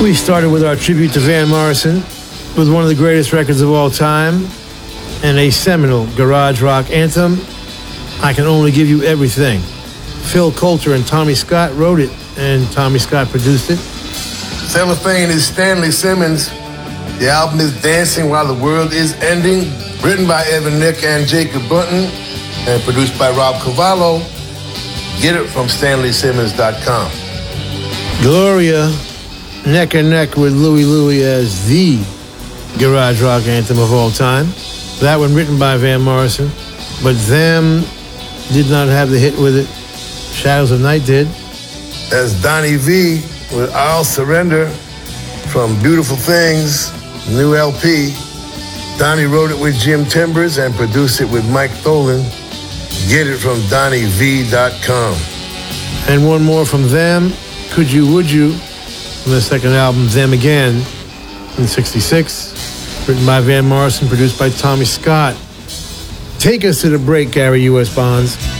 We started with our tribute to Van Morrison with one of the greatest records of all time and a seminal garage rock anthem, I Can Only Give You Everything. Phil Coulter and Tommy Scott wrote it, and Tommy Scott produced it. Cellophane is Stanley Simmons. The album is Dancing While the World Is Ending, written by Evan Nick and Jacob Bunton, and produced by Rob Cavallo. Get it from StanleySimmons.com. Gloria, neck and neck with Louie Louie as the garage rock anthem of all time. That one written by Van Morrison, but Them did not have the hit with it. Shadows of Night did. As Donnie V with I'll Surrender from Beautiful Things, new LP. Donnie wrote it with Jim Timbers and produced it with Mike Tholen. Get it from DonnieV.com. And one more from them, Could You Would You, from the second album, Them Again, in '66, written by Van Morrison, produced by Tommy Scott. Take us to the break, Gary U.S. Bonds.